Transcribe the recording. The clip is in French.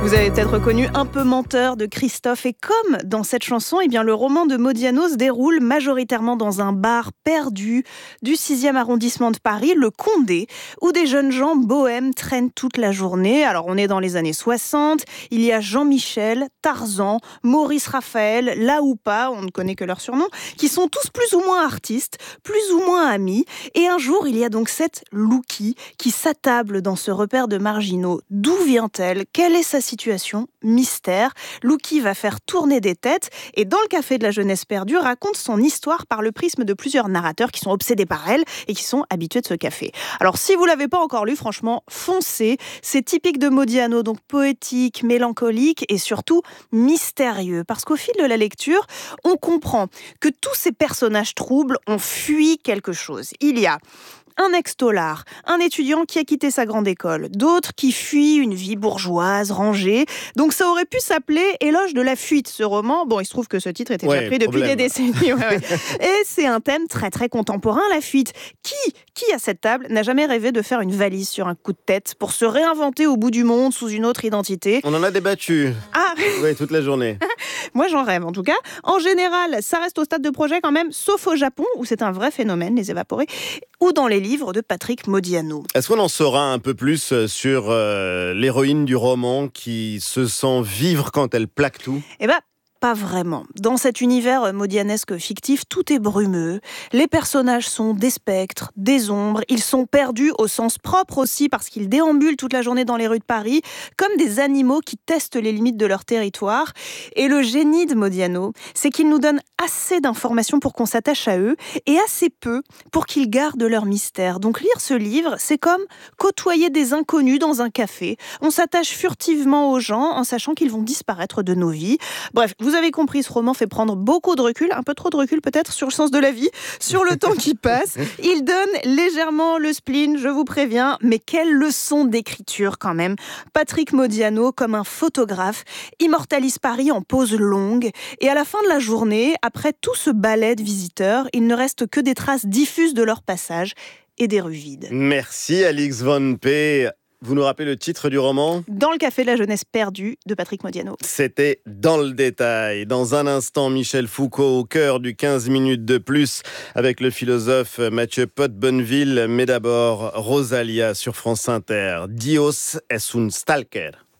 Vous avez peut-être reconnu Un peu menteur de Christophe. Et comme dans cette chanson, le roman de Modiano se déroule majoritairement dans un bar perdu du 6e arrondissement de Paris, le Condé, où des jeunes gens bohèmes traînent toute la journée. Alors on est dans les années 60, il y a Jean-Michel, Tarzan, Maurice Raphaël, La Houpa, on ne connaît que leur surnom, qui sont tous plus ou moins artistes, plus ou moins amis. Et un jour, il y a donc cette Louki qui s'attable dans ce repère de marginaux. D'où vient-elle ? Quelle est sa situation? Mystère. Louki va faire tourner des têtes et dans le Café de la Jeunesse perdue raconte son histoire par le prisme de plusieurs narrateurs qui sont obsédés par elle et qui sont habitués de ce café. Alors si vous l'avez pas encore lu, franchement, foncez. C'est typique de Modiano, donc poétique, mélancolique et surtout mystérieux. Parce qu'au fil de la lecture, on comprend que tous ces personnages troubles ont fui quelque chose. Il y a un ex-tolard, un étudiant qui a quitté sa grande école, d'autres qui fuient une vie bourgeoise, rangée. Donc ça aurait pu s'appeler Éloge de la fuite, ce roman. Bon, il se trouve que ce titre était déjà pris depuis des décennies. Et c'est un thème très très contemporain, la fuite. Qui à cette table n'a jamais rêvé de faire une valise sur un coup de tête pour se réinventer au bout du monde sous une autre identité? On en a débattu. Ah Oui, toute la journée. Moi, j'en rêve en tout cas. En général, ça reste au stade de projet quand même, sauf au Japon, où c'est un vrai phénomène, les évaporés, ou dans les livres de Patrick Modiano. Est-ce qu'on en saura un peu plus sur l'héroïne du roman qui se sent vivre quand elle plaque tout ? Pas vraiment. Dans cet univers modianesque fictif, tout est brumeux. Les personnages sont des spectres, des ombres. Ils sont perdus au sens propre aussi parce qu'ils déambulent toute la journée dans les rues de Paris comme des animaux qui testent les limites de leur territoire. Et le génie de Modiano, c'est qu'il nous donne assez d'informations pour qu'on s'attache à eux et assez peu pour qu'ils gardent leur mystère. Donc lire ce livre, c'est comme côtoyer des inconnus dans un café. On s'attache furtivement aux gens en sachant qu'ils vont disparaître de nos vies. Bref, vous avez compris, ce roman fait prendre beaucoup de recul, un peu trop de recul peut-être, sur le sens de la vie, sur le temps qui passe. Il donne légèrement le spleen, je vous préviens, mais quelle leçon d'écriture quand même. Patrick Modiano, comme un photographe, immortalise Paris en pose longue. Et à la fin de la journée, après tout ce ballet de visiteurs, il ne reste que des traces diffuses de leur passage et des rues vides. Merci Alix Von P. Vous nous rappelez le titre du roman ? Dans le Café de la Jeunesse perdue de Patrick Modiano. C'était Dans le détail. Dans un instant, Michel Foucault au cœur du 15 minutes de plus avec le philosophe Mathieu Pot-Bonneville. Mais d'abord, Rosalia sur France Inter. Dios es un stalker.